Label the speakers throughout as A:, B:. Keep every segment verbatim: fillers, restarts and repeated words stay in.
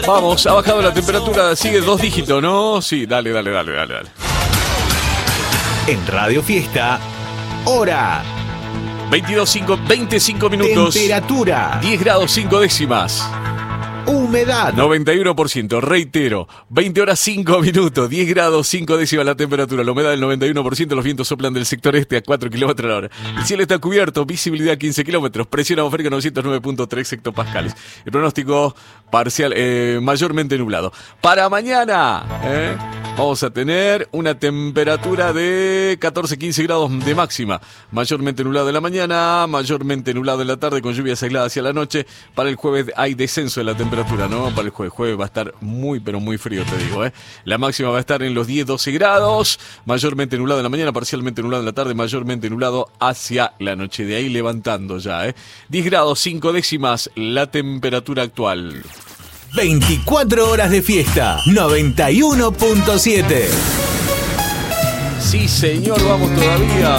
A: Vamos, ha bajado la temperatura, sigue dos dígitos, ¿no? Sí, dale, dale, dale, dale, dale.
B: En Radio Fiesta, hora.
A: veintidós, cinco, veinticinco minutos.
B: Temperatura.
A: diez grados cinco décimas.
B: Humedad.
A: noventa y uno por ciento, reitero, veinte horas cinco minutos, diez grados cinco décimas la temperatura, la humedad del noventa y uno por ciento, los vientos soplan del sector este a cuatro kilómetros a la hora. El cielo está cubierto, visibilidad quince kilómetros, presión atmosférica novecientos nueve punto tres hectopascales. El pronóstico parcial, eh, mayormente nublado. Para mañana, eh, vamos a tener una temperatura de catorce a quince grados de máxima, mayormente nublado en la mañana, mayormente nublado en la tarde, con lluvias aisladas hacia la noche. Para el jueves hay descenso de la temperatura, ¿no? Para el jueves, jueves va a estar muy, pero muy frío, te digo, ¿eh? La máxima va a estar en los diez a doce grados, mayormente nublado en la mañana, parcialmente nublado en la tarde, mayormente nublado hacia la noche. De ahí levantando ya, ¿eh? diez grados cinco décimas la temperatura actual.
B: veinticuatro horas de fiesta, noventa y uno punto siete.
A: Sí, señor, vamos todavía.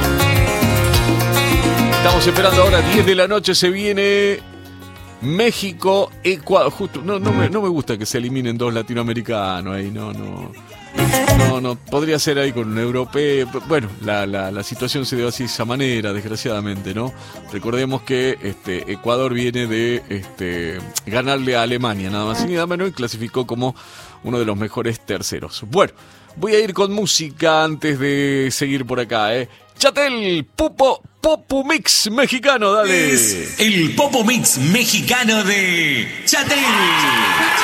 A: Estamos esperando ahora, diez de la noche, se viene México, Ecuador. Justo, no, no, me, no me gusta que se eliminen dos latinoamericanos ahí, no, no. No, no, podría ser ahí con un europeo. Bueno, la, la, la situación se dio así de esa manera, desgraciadamente, ¿no? Recordemos que este, Ecuador viene de este, ganarle a Alemania, nada más y nada menos, y clasificó como uno de los mejores terceros. Bueno, voy a ir con música antes de seguir por acá, ¿eh? Chatel, Pupo, Popu Mix mexicano, dale.
C: Es el Popu Mix mexicano de Chatel.